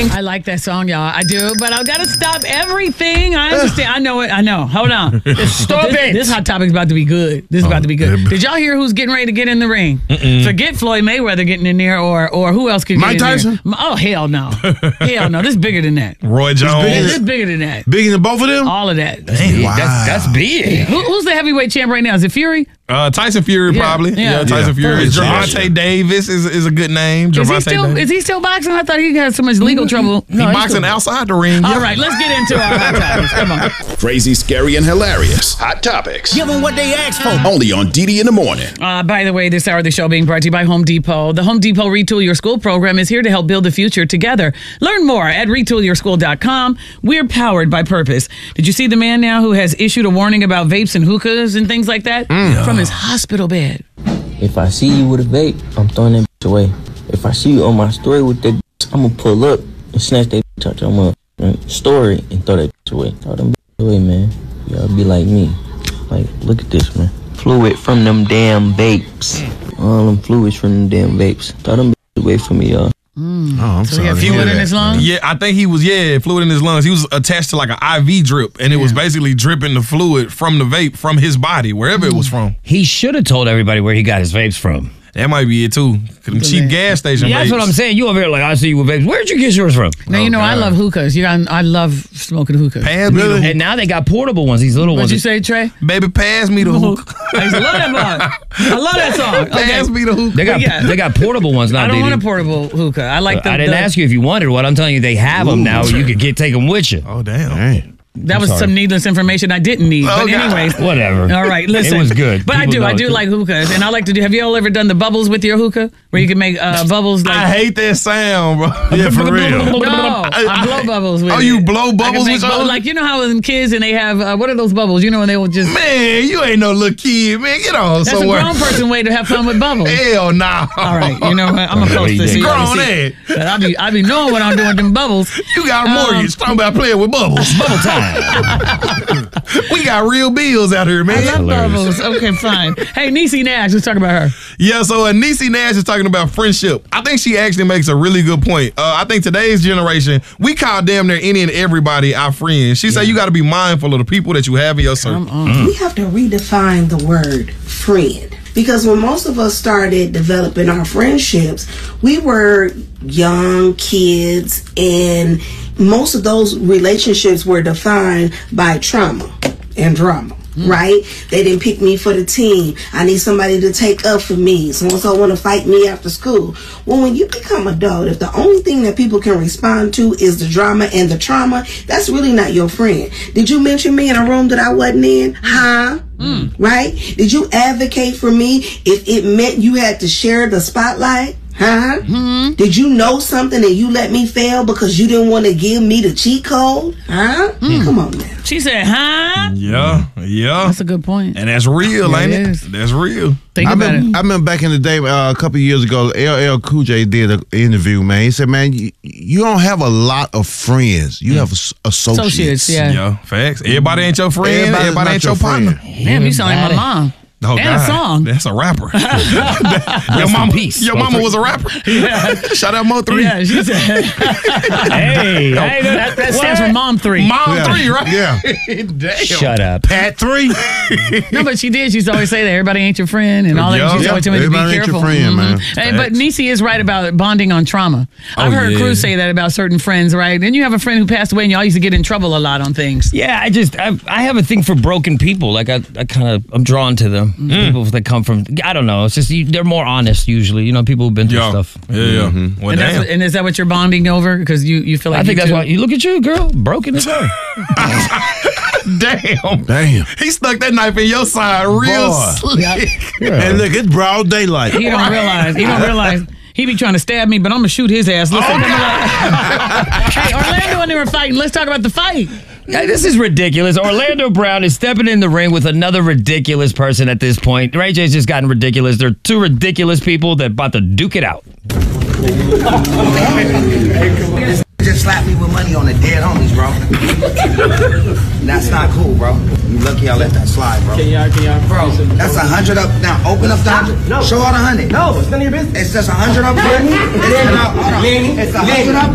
name. I like that song, y'all. I do, but I've got to stop everything. I understand. I know it. I know. Hold on. Stop it. This hot topic's about to be good. This is about to be good. Did y'all hear who's getting ready to get in the ring? Forget Floyd Mayweather getting in there, or who else could get Mike in Tyson? there? Oh, hell no. Hell no. This is bigger than that. Roy Jones. This is bigger than that. Bigger than both of them? All of that. Dang, Wow. That's big. Who's the heavyweight champ right now? Is it Fury? Tyson Fury, Yeah, probably. yeah. Yeah, Tyson Fury. Yeah. Gervonta Davis is a good name. Is he still boxing? I thought he had so much legal trouble. He boxing outside the ring. All right, let's get into our hot topics. Come on. Crazy, scary, and hilarious. Hot topics. Give them what they asked for. Only on DD in the morning. By the way, this hour of the show being brought to you by Home Depot. The Home Depot Retool Your School program is here to help build the future together. Learn more at retoolyourschool.com. We're powered by purpose. Did you see the man now who has issued a warning about vapes and hookahs and things like that? From his hospital bed. If I see you with a vape, I'm throwing that bitch away. If I see you on my story with that bitch, I'm gonna pull up and snatch that bitch out your story and throw that bitch away. Throw them bitch away, man. Y'all be like me. Like, look at this, man. Fluid from them damn vapes. All them fluids from them damn vapes. Throw them bitch away from me, y'all. Oh, I'm So sorry. he had to hear fluid in that. his lungs? Yeah, I think he was, fluid in his lungs. He was attached to like an IV drip, and it was basically dripping the fluid from the vape from his body, wherever it was from. He should have told everybody where he got his vapes from. That might be it too. 'Cause them cheap gas station Yeah, that's vapes. what I'm saying. You over here like, I see you with vapes. Where'd you get yours from? Now, you know, I love hookahs. I love smoking hookahs. Pass me the hookah. And now they got portable ones, these little What'd ones. you say, Trey? Baby, pass me the hookah. I used to love that song. I love that song. Pass me the hookah. They got portable ones now, I don't Didi. want a portable hookah. I like the. I didn't ask you if you wanted one. I'm telling you, they have them now. You could take them with you. Oh, damn. Dang. That was some needless information I didn't need. But God. anyways. Whatever. All right, listen. It was good. But People I know do it. like hookahs. And I like to do, have you all ever done the bubbles with your hookah? Where you can make bubbles like. I hate that sound, bro. Yeah, for real. No, I blow bubbles with it. Oh, you blow I can bubbles make with your like, you know how in kids and they have, what are those bubbles? You know when they will just. Man, you ain't no little kid, man. Get on That's somewhere. a grown person way to have fun with bubbles. Hell nah. All right, you know what? I'm going to post this. so y'all Grown can see. ass. But I be knowing what I'm doing with them bubbles. You got a mortgage. Talking about playing with bubbles. Bubble time. We got real bills out here, I man. love bubbles. Okay, fine. Hey, Niecy Nash, let's talk about her. Yeah, so Niecy Nash is talking about friendship. I think she actually makes a really good point. I think today's generation, we call damn near any and everybody our friends. She said you got to be mindful of the people that you have in your circle. We have to redefine the word friend. Because when most of us started developing our friendships, we were young kids, and most of those relationships were defined by trauma and drama. Right? They didn't pick me for the team. I need somebody to take up for me. So want to fight me after school. Well, when you become adult, if the only thing that people can respond to is the drama and the trauma, that's really not your friend. Did you mention me in a room that I wasn't in? Huh? Right? Did you advocate for me if it meant you had to share the spotlight? Huh? Did you know something and you let me fail because you didn't want to give me the cheat code? Huh? Come on now. She said, huh? Yeah. That's a good point. And that's real, Yeah, ain't it it? is. That's real. Think I about remember, it. I remember back in the day, a couple of years ago, LL Cool J did an interview, man. He said, man, you don't have a lot of friends. You have associates. Yeah. Yeah, facts. Everybody ain't your friend. Everybody's Everybody not ain't your your partner. friend. Damn, you sound like my mom. Oh, And a God. song. That's a rapper. your in mama, peace. your mama was a rapper. Shout out Mo 3. Yeah, she said. Hey, that stands for Mom 3. Mom 3, right? Yeah. Damn. Shut up. Pat 3. No, but she did. She used to always say that everybody ain't your friend and all that. She used to always tell me to be Everybody ain't careful. your friend, man. Hey, but Niecy is right about bonding on trauma. I've heard yeah. Cruz say that about certain friends, right? And you have a friend who passed away and y'all used to get in trouble a lot on things. Yeah, I have a thing for broken people. Like I'm drawn to them. People that come from, I don't know. It's just they're more honest usually. You know, people who've been through Yeah. stuff. Yeah. Well, And, damn. and is that what you're bonding over? Because you feel like I think you that's two- why you look at you, girl, broken as hell. Damn. He stuck that knife in your side real Boy. slick. And look, it's broad daylight. He don't realize. He be trying to stab me, but I'm gonna shoot his ass. Listen, hey, Orlando and they were fighting. Let's talk about the fight. Hey, this is ridiculous. Orlando Brown is stepping in the ring with another ridiculous person at this point. Ray J's just gotten ridiculous. They're two ridiculous people that about to duke it out. Just slapped me with money on the dead homies, bro. That's not cool, bro. You lucky I let that slide, bro. Can y'all, bro? That's 100 up. Now open up the 100. No. Show all the 100. No, it's none of your business. It's just 100 up here. It's 100 up.